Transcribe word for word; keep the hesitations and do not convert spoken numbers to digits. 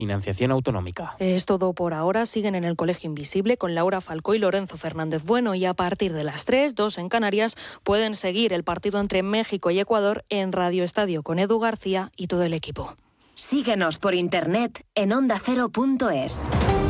Financiación autonómica. Es todo por ahora. Siguen en el Colegio Invisible con Laura Falcó y Lorenzo Fernández Bueno, y a partir de las tres, dos en Canarias, pueden seguir el partido entre México y Ecuador en Radio Estadio con Edu García y todo el equipo. Síguenos por internet en onda cero punto es.